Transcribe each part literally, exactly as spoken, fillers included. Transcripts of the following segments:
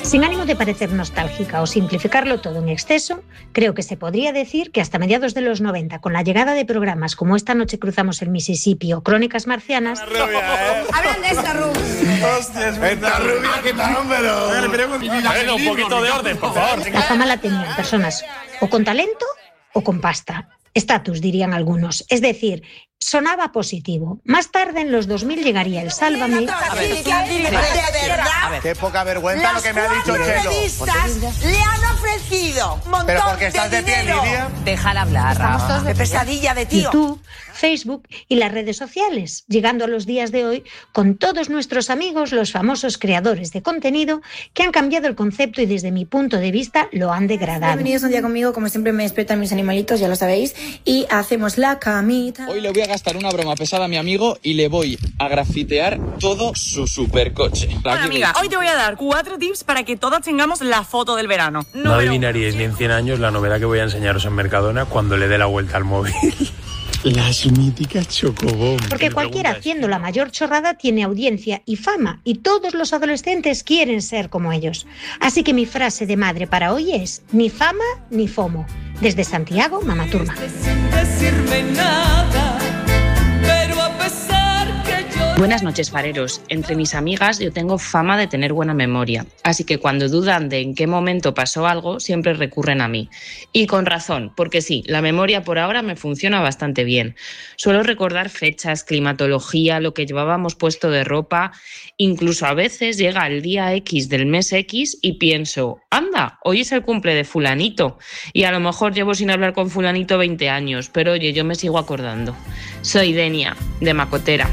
Sin ánimo de parecer nostálgica o simplificarlo todo en exceso, creo que se podría decir que hasta mediados de los noventa, con la llegada de programas como Esta noche cruzamos el Mississippi o Crónicas marcianas... Rubia, ¿eh? Hablan de esta rubia. Hostias, esta rubia, ¿qué tal, pero? Bueno, un poquito de orden, por favor. La fama la tenían personas o con talento o con pasta. Estatus, dirían algunos. Es decir, sonaba positivo. Más tarde, en los dos mil, llegaría el Sálvame. A ver, de verdad. Qué poca vergüenza lo que me ha dicho Chelo. Las periodistas le han ofrecido un montón Pero porque estás de, de pie, Lidia. Déjala hablar, Rafa. Qué pesadilla de tío. YouTube, Facebook y las redes sociales, llegando a los días de hoy con todos nuestros amigos, los famosos creadores de contenido, que han cambiado el concepto y desde mi punto de vista lo han degradado. Bienvenidos un día conmigo, como siempre me despiertan mis animalitos, ya lo sabéis, y hacemos la camita. Hoy le voy a gastar una broma pesada a mi amigo y le voy a grafitear todo su supercoche. Bueno, amiga, hoy te voy a dar cuatro tips para que todas tengamos la foto del verano. No Número adivinaríais ni en cien años la novedad que voy a enseñaros en Mercadona cuando le dé la vuelta al móvil. Las míticas Chocobom. Porque cualquiera haciendo la mayor chorrada tiene audiencia y fama, y todos los adolescentes quieren ser como ellos. Así que mi frase de madre para hoy es: ni fama ni fomo. Desde Santiago, Mamá Turma. Sin decirme nada, pero a pesar que yo... Buenas noches, fareros. Entre mis amigas yo tengo fama de tener buena memoria, así que cuando dudan de en qué momento pasó algo, siempre recurren a mí. Y con razón, porque sí, la memoria por ahora me funciona bastante bien. Suelo recordar fechas, climatología, lo que llevábamos puesto de ropa, incluso a veces llega el día X del mes X y pienso, anda, hoy es el cumple de fulanito, y a lo mejor llevo sin hablar con fulanito veinte años, pero oye, yo me sigo acordando. Soy Denia, de Macotera.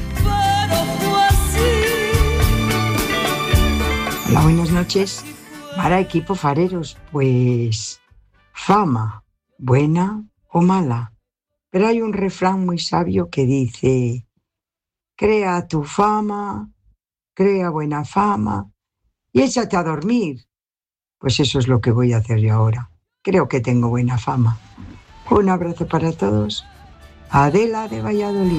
Hola, buenas noches. Para equipo fareros, pues fama, buena o mala. Pero hay un refrán muy sabio que dice: crea tu fama, crea buena fama y échate a dormir. Pues eso es lo que voy a hacer yo ahora. Creo que tengo buena fama. Un abrazo para todos. Adela de Valladolid.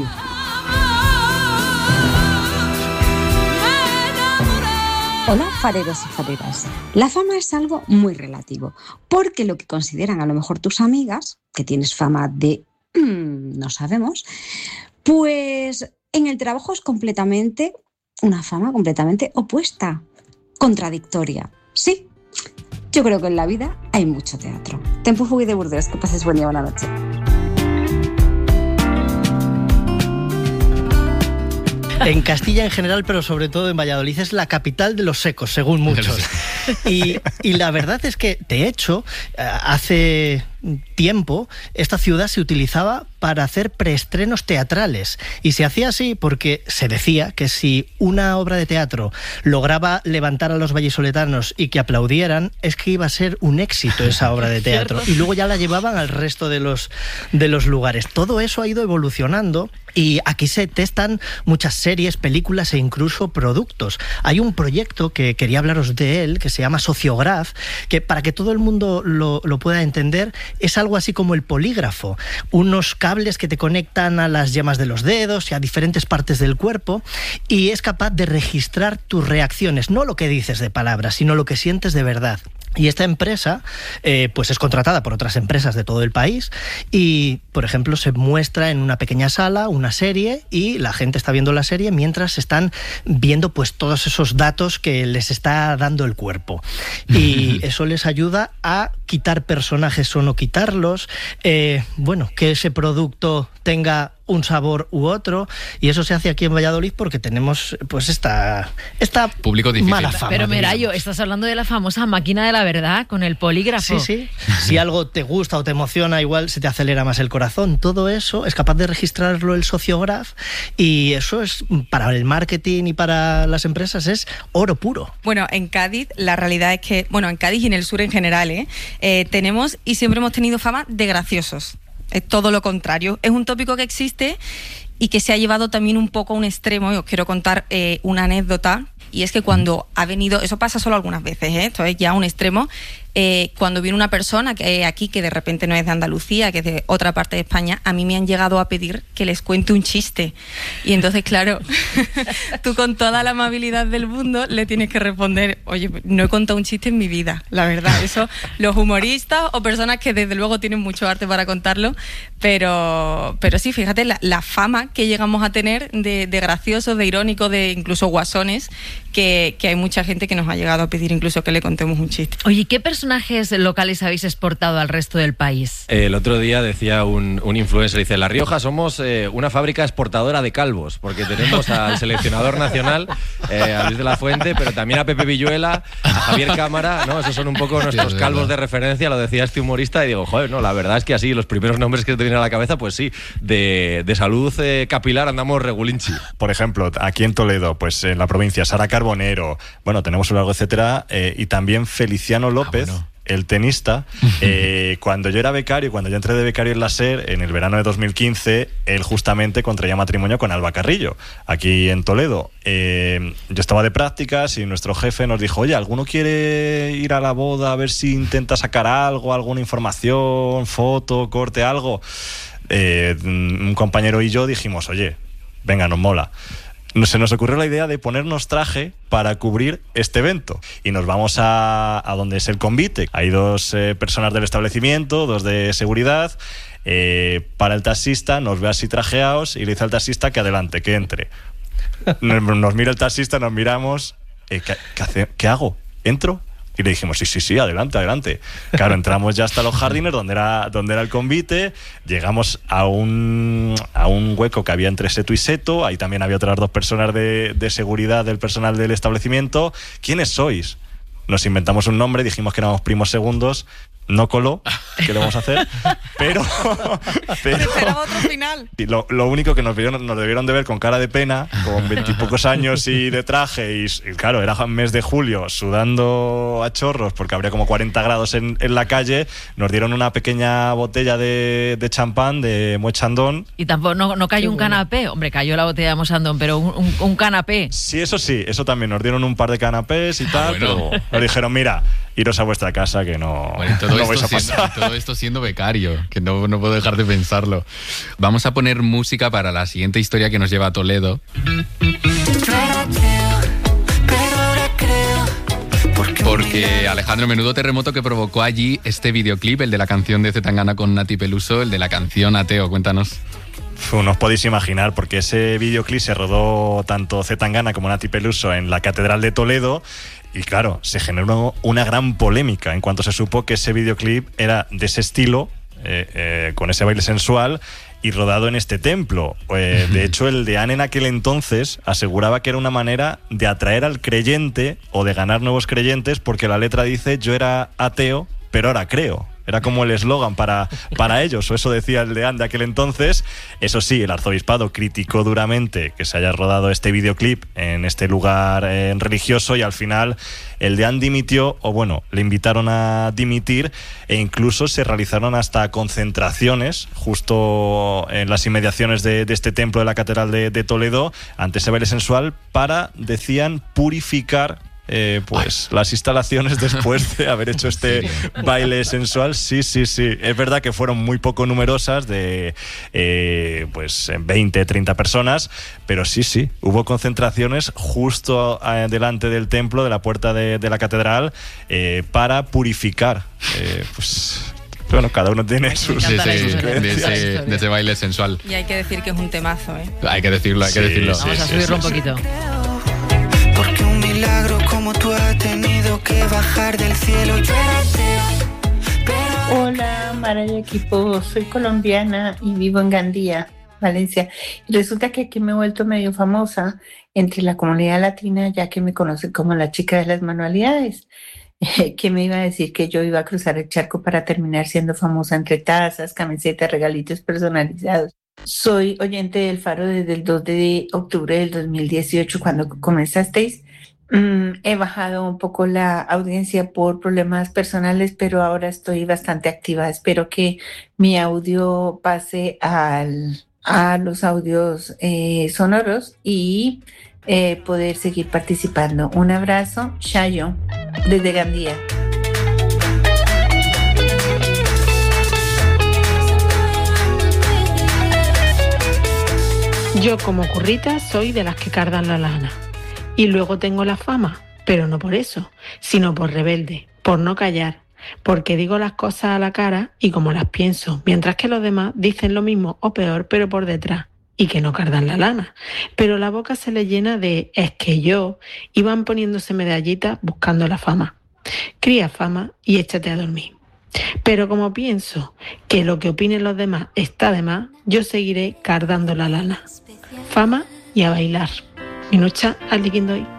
Hola, fareros y fareras. La fama es algo muy relativo, porque lo que consideran a lo mejor tus amigas, que tienes fama de mmm, no sabemos, pues en el trabajo es completamente una fama completamente opuesta, contradictoria. Sí, yo creo que en la vida hay mucho teatro. Tempo Fugui de Burdeos, que pases buen día, buena noche. En Castilla en general, pero sobre todo en Valladolid, es la capital de los secos, según muchos. Y, y la verdad es que, de hecho, hace tiempo esta ciudad se utilizaba para hacer preestrenos teatrales, y se hacía así porque se decía que si una obra de teatro lograba levantar a los vallisoletanos y que aplaudieran, es que iba a ser un éxito esa obra de teatro, y luego ya la llevaban al resto de los, de los lugares. Todo eso ha ido evolucionando y aquí se testan muchas series, películas e incluso productos. Hay un proyecto que quería hablaros de él, que se llama Sociograph, que para que todo el mundo lo, lo pueda entender, es algo así como el polígrafo, unos cables que te conectan a las yemas de los dedos y a diferentes partes del cuerpo, y es capaz de registrar tus reacciones, no lo que dices de palabras, sino lo que sientes de verdad. Y esta empresa eh, pues es contratada por otras empresas de todo el país y, por ejemplo, se muestra en una pequeña sala una serie y la gente está viendo la serie mientras están viendo pues todos esos datos que les está dando el cuerpo. Y eso les ayuda a quitar personajes o no quitarlos, eh, bueno, que ese producto tenga un sabor u otro, y eso se hace aquí en Valladolid porque tenemos pues esta, esta público difícil. Mala fama. Pero Merayo, estás hablando de la famosa máquina de la verdad con el polígrafo. Sí, sí. Si algo te gusta o te emociona, igual se te acelera más el corazón. Todo eso es capaz de registrarlo el Sociograph, y eso es para el marketing y para las empresas es oro puro. Bueno, en Cádiz la realidad es que, bueno, en Cádiz y en el sur en general, ¿eh? Eh, tenemos y siempre hemos tenido fama de graciosos. Es todo lo contrario. Es un tópico que existe y que se ha llevado también un poco a un extremo. Y os quiero contar eh, una anécdota. Y es que cuando ha venido, eso pasa solo algunas veces, ¿eh? Esto es ya un extremo. eh, cuando viene una persona que aquí que de repente no es de Andalucía, que es de otra parte de España, a mí me han llegado a pedir que les cuente un chiste. Y entonces, claro, tú con toda la amabilidad del mundo le tienes que responder, oye, no he contado un chiste en mi vida, la verdad. Eso, los humoristas o personas que desde luego tienen mucho arte para contarlo, pero, pero sí, fíjate, la, la fama que llegamos a tener de, de graciosos, de irónicos, de incluso guasones, que, que hay mucha gente que nos ha llegado a pedir incluso que le contemos un chiste. Oye, ¿qué personajes locales habéis exportado al resto del país? El otro día decía un, un influencer, dice, La Rioja somos eh, una fábrica exportadora de calvos, porque tenemos al seleccionador nacional, eh, a Luis de la Fuente, pero también a Pepe Villuela, a Javier Cámara, ¿no? Esos son un poco nuestros sí, calvos de referencia, lo decía este humorista, y digo, joder, no, la verdad es que así, los primeros nombres que te vienen a la cabeza, pues sí, de, de salud eh, capilar andamos regulinchi. Por ejemplo, aquí en Toledo, pues en la provincia, Sara Carbonero, bueno, tenemos un largo etcétera, eh, y también Feliciano López, ah, bueno. el tenista. Eh, cuando yo era becario, cuando yo entré de becario en la SER, en el verano de dos mil quince, él justamente contraía matrimonio con Alba Carrillo, aquí en Toledo. Eh, yo estaba de prácticas y nuestro jefe nos dijo, oye, ¿alguno quiere ir a la boda a ver si intenta sacar algo, alguna información, foto, corte, algo? Eh, un compañero y yo dijimos, oye, venga, nos mola. Se nos ocurrió la idea de ponernos traje para cubrir este evento y nos vamos a, a donde es el convite. Hay dos eh, personas del establecimiento, dos de seguridad. Eh, para el taxista nos ve así trajeados y le dice al taxista que adelante, que entre. Nos, nos mira el taxista, nos miramos. Eh, ¿qué, qué, hace, ¿Qué hago? ¿Entro? Y le dijimos, sí, sí, sí, adelante, adelante. Claro, entramos ya hasta los jardines donde era, donde era el convite, llegamos a un, a un hueco que había entre seto y seto, ahí también había otras dos personas de, de seguridad del personal del establecimiento. ¿Quiénes sois? Nos inventamos un nombre, dijimos que éramos primos segundos, no coló, ¿qué le vamos a hacer? Pero... pero esperaba otro final. Lo, lo único que nos, vieron, nos debieron de ver con cara de pena, con veintipocos años y de traje, y, y claro, era mes de julio, sudando a chorros, porque habría como cuarenta grados en, en la calle, nos dieron una pequeña botella de, de champán, de Moet Chandon. Y tampoco, no, no cayó un canapé, hombre, cayó la botella de Moet Chandon, pero un, un, un canapé. Sí, eso sí, eso también, nos dieron un par de canapés y tal, bueno. Pero nos dijeron, mira, iros a vuestra casa que no, bueno, todo, no esto vais a siendo, pasar. todo esto siendo becario, que no, no puedo dejar de pensarlo. Vamos a poner música para la siguiente historia que nos lleva a Toledo. Porque Alejandro, menudo terremoto que provocó allí este videoclip, el de la canción de Zetangana con Nati Peluso, el de la canción Ateo, cuéntanos. No os podéis imaginar, porque ese videoclip se rodó tanto Zetangana como Nati Peluso en la Catedral de Toledo. Y claro, se generó una gran polémica en cuanto se supo que ese videoclip era de ese estilo, eh, eh, con ese baile sensual y rodado en este templo. Eh, de hecho, el deán en aquel entonces aseguraba que era una manera de atraer al creyente o de ganar nuevos creyentes, porque la letra dice, yo era ateo, pero ahora creo. Era como el eslogan para, para ellos, o eso decía el deán de aquel entonces. Eso sí, el arzobispado criticó duramente que se haya rodado este videoclip en este lugar eh, religioso, y al final el deán dimitió, o bueno, le invitaron a dimitir, e incluso se realizaron hasta concentraciones justo en las inmediaciones de, de este templo de la Catedral de, de Toledo ante ese baile sensual para, decían, purificar Eh, pues las instalaciones después de haber hecho este baile sensual. Sí, sí, sí. Es verdad que fueron muy poco numerosas, de eh, pues veinte, treinta personas, pero sí, sí, hubo concentraciones justo eh, delante del templo, de la puerta de, de la catedral, eh, para purificar. Eh, pues bueno, cada uno tiene sus, sí, sí, sus de, ese, de ese baile sensual. Y hay que decir que es un temazo, ¿eh? Hay que decirlo, hay que sí, decirlo. Sí, Vamos a subirlo sí, un poquito. Porque un milagro como tú ha tenido que bajar del cielo. Hola, Mara y equipo, soy colombiana y vivo en Gandía, Valencia. Y resulta que aquí me he vuelto medio famosa entre la comunidad latina, ya que me conocen como la chica de las manualidades. ¿Quién me iba a decir que yo iba a cruzar el charco para terminar siendo famosa entre tazas, camisetas, regalitos personalizados? Soy oyente del Faro desde el dos de octubre del dos mil dieciocho, cuando comenzasteis. Mm, he bajado un poco la audiencia por problemas personales, pero ahora estoy bastante activa. Espero que mi audio pase al, a los audios eh, sonoros y eh, poder seguir participando. Un abrazo, Shayo, desde Gandía. Yo como currita soy de las que cardan la lana. Y luego tengo la fama, pero no por eso, sino por rebelde, por no callar, porque digo las cosas a la cara y como las pienso, mientras que los demás dicen lo mismo o peor, pero por detrás, y que no cardan la lana. Pero la boca se le llena de es que yo, y van poniéndose medallitas buscando la fama. Cría fama y échate a dormir. Pero como pienso que lo que opinen los demás está de más, yo seguiré cardando la lana. Fama y a bailar. Minucha al liquindo hoy.